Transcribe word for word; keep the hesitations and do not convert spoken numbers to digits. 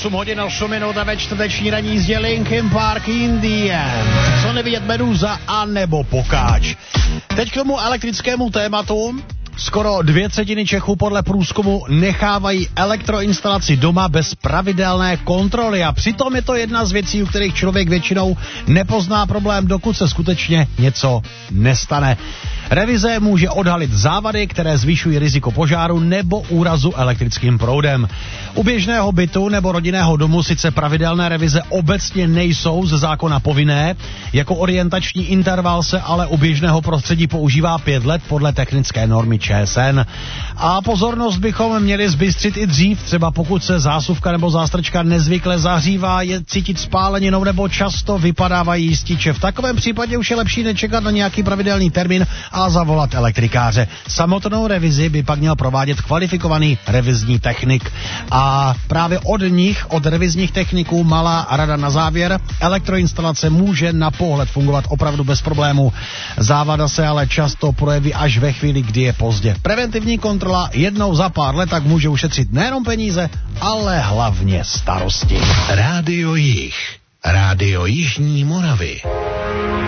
osm hodin osm minut a ve čtvrteční ranní jízdě Linkin Park in the End. Co nevidět, Meduza a nebo Pokáč. Teď k tomu elektrickému tématu. Skoro dvě třetiny Čechů podle průzkumu nechávají elektroinstalaci doma bez pravidelné kontroly a přitom je to jedna z věcí, u kterých člověk většinou nepozná problém, dokud se skutečně něco nestane. Revize může odhalit závady, které zvyšují riziko požáru nebo úrazu elektrickým proudem. U běžného bytu nebo rodinného domu sice pravidelné revize obecně nejsou ze zákona povinné, jako orientační interval se ale u běžného prostředí používá pět let podle technické normy ČSN. A pozornost bychom měli zbystřit i dřív, třeba pokud se zásuvka nebo zástrčka nezvykle zahřívá, je cítit spáleninou nebo často vypadávají jističe. V takovém případě už je lepší nečekat na nějaký pravidelný termín a zavolat elektrikáře. Samotnou revizi by pak měl provádět kvalifikovaný revizní technik. A právě od nich, od revizních techniků, malá rada na závěr. Elektroinstalace může na pohled fungovat opravdu bez problémů. Závada se ale často projeví až ve chvíli, kdy je pozdě. Preventivní kontrola jednou za pár let tak může ušetřit nejenom peníze, ale hlavně starosti. Rádio Jih. Rádio Jižní Moravy.